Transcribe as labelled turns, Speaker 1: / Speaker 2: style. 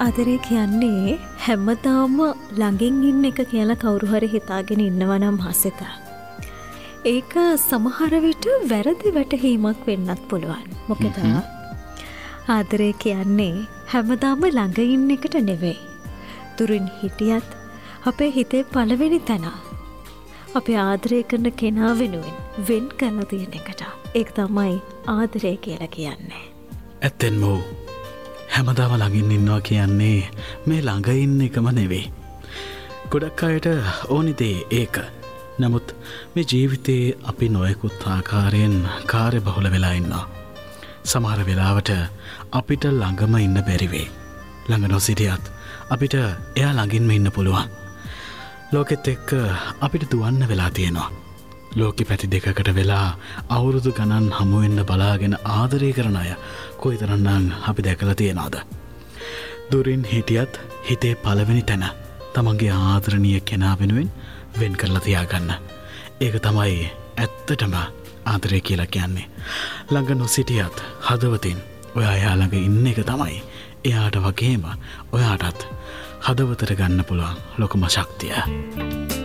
Speaker 1: ආදරේ කියන්නේ හැමදාම ළඟින් ඉන්න එක කියලා කවුරු හරි හිතාගෙන ඉන්නවා නම් හසිත. ඒක සමහර විට වැරදි වැටහීමක් වෙන්නත් පුළුවන්. මොකද ආදරේ කියන්නේ හැමදාම ළඟ ඉන්න එකට නෙවෙයි. දුරින් හිටියත් අපේ හිතේ පළවෙනි තැන. අපේ ආදරය කරන කෙනා වෙනුවෙන් වෙන් කරලා තියෙන එකට. ඒක තමයි ආදරය කියලා කියන්නේ.
Speaker 2: ඇත්තෙන්ම හැමදාම ළඟින් ඉන්නවා කියන්නේ මේ ළඟ ඉන්න එකම නෙවෙයි. ගොඩක් අයට ඕනි දේ ඒක. නමුත් මේ ජීවිතේ අපි නොයෙකුත් ආකාරයෙන් කාර්යබහුල වෙලා ඉන්නවා. සමහර වෙලාවට අපිට ළඟම ඉන්න බැරි වෙයි. ළඟ නොසිටියත් අපිට එයා ළඟින්ම ඉන්න පුළුවන්. ලෝකෙත් එක්ක අපිට දුවන්න වෙලා තියෙනවා. ලෝකෙ පැති දෙකකට වෙලා අවුරුදු ගණන් හමු වෙන්න බලාගෙන ආදරය කරන අය කොයිතරම්නම් අපි දැකලා තියනවද? දුරින් හිටියත් හිතේ පළවෙනි තැන තමන්ගේ ආදරණීය කෙනා වෙනුවෙන් වෙන් කරලා තියාගන්න. ඒක තමයි ඇත්තටම ආදරය කියලා කියන්නේ. ළඟ නොසිටියත් හදවතින් ඔයා එයා ළඟ ඉන්න එක තමයි එයාට වගේම ඔයාටත් හදවතට ගන්න පුළුවන් ලොකුම ශක්තිය.